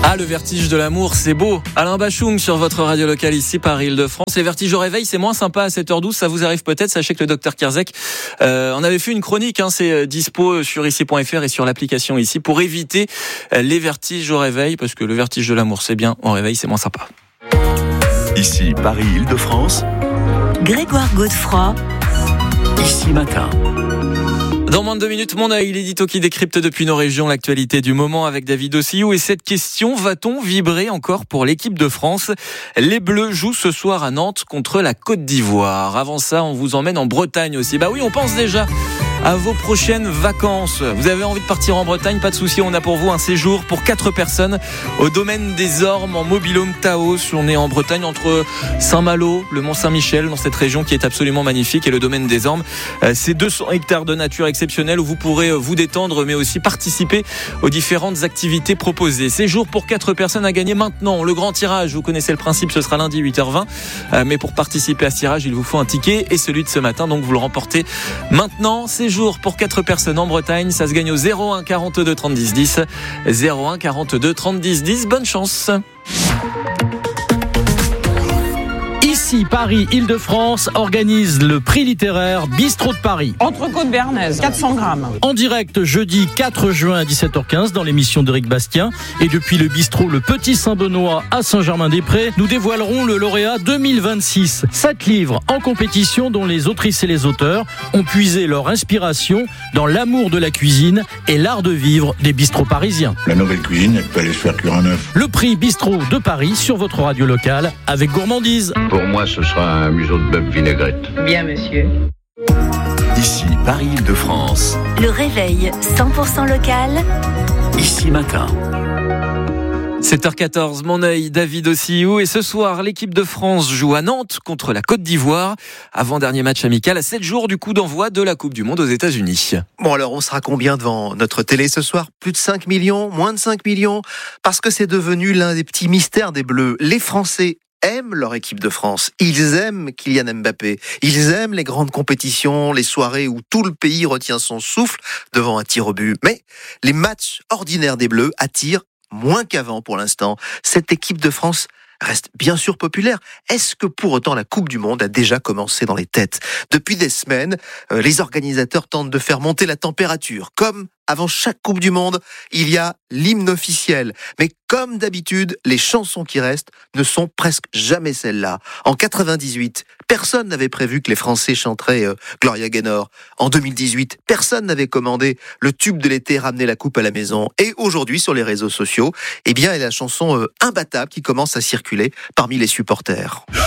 Ah, le vertige de l'amour, c'est beau. Alain Bachung sur votre radio locale ici, Paris-Île-de-France. Les vertiges au réveil, c'est moins sympa à 7h12. Ça vous arrive peut-être. Sachez que le docteur Kierzek on avait fait une chronique. C'est dispo sur ici.fr et sur l'application ici pour éviter les vertiges au réveil. Parce que le vertige de l'amour, c'est bien. Au réveil, c'est moins sympa. Ici, Paris-Île-de-France. Grégoire Godefroy. Ici Matin. Dans moins de 2 minutes, mon œil, l'édito qui décrypte depuis nos régions l'actualité du moment avec David Ossillou. Et cette question, va-t-on vibrer encore pour l'équipe de France ? Les Bleus jouent ce soir à Nantes contre la Côte d'Ivoire. Avant ça, on vous emmène en Bretagne aussi. Bah oui, on pense déjà à vos prochaines vacances. Vous avez envie de partir en Bretagne ? Pas de souci, on a pour vous un séjour pour 4 personnes au domaine des Ormes en mobil-home Taos. On est en Bretagne entre Saint-Malo, le Mont-Saint-Michel, dans cette région qui est absolument magnifique, et le domaine des Ormes. C'est 200 hectares de nature exceptionnelle où vous pourrez vous détendre mais aussi participer aux différentes activités proposées. Séjour pour 4 personnes à gagner maintenant. Le grand tirage, vous connaissez le principe, ce sera lundi 8h20. Mais pour participer à ce tirage, il vous faut un ticket et celui de ce matin, donc vous le remportez maintenant. Séjour pour 4 personnes en Bretagne, ça se gagne au 01 42 30 10 10. 01 42 30 10 10. Bonne chance. Ici, Paris, Île-de-France organise le prix littéraire Bistrot de Paris. Entrecôte béarnaise, 400 grammes. En direct jeudi 4 juin à 17h15 dans l'émission d'Éric Bastien. Et depuis le bistrot Le Petit Saint-Benoît à Saint-Germain-des-Prés, nous dévoilerons le lauréat 2026. 7 livres en compétition dont les autrices et les auteurs ont puisé leur inspiration dans l'amour de la cuisine et l'art de vivre des bistrots parisiens. La nouvelle cuisine, elle peut aller se faire cuire un œuf. Le prix Bistrot de Paris sur votre radio locale avec gourmandise. Pour moi, ce sera un museau de bœuf vinaigrette. Bien, monsieur. Ici, Paris-Île-de-France. Le réveil 100% local. Ici Matin. 7h14, mon œil, David Ossillou. Et ce soir, l'équipe de France joue à Nantes contre la Côte d'Ivoire. Avant-dernier match amical à 7 jours du coup d'envoi de la Coupe du Monde aux États-Unis. Bon, alors on sera combien devant notre télé ce soir ? Plus de 5 millions ? Moins de 5 millions ? Parce que c'est devenu l'un des petits mystères des Bleus. Les Français aiment leur équipe de France. Ils aiment Kylian Mbappé. Ils aiment les grandes compétitions, les soirées où tout le pays retient son souffle devant un tir au but. Mais les matchs ordinaires des Bleus attirent moins qu'avant pour l'instant. Cette équipe de France reste bien sûr populaire. Est-ce que pour autant la Coupe du Monde a déjà commencé dans les têtes ? Depuis des semaines, les organisateurs tentent de faire monter la température. Comme avant chaque Coupe du Monde, il y a l'hymne officiel. Mais comme d'habitude, les chansons qui restent ne sont presque jamais celles-là. En 98, personne n'avait prévu que les Français chanteraient Gloria Gaynor. En 2018, personne n'avait commandé le tube de l'été ramener la coupe à la maison. Et aujourd'hui, sur les réseaux sociaux, eh bien, il y a la chanson Imbattable qui commence à circuler parmi les supporters.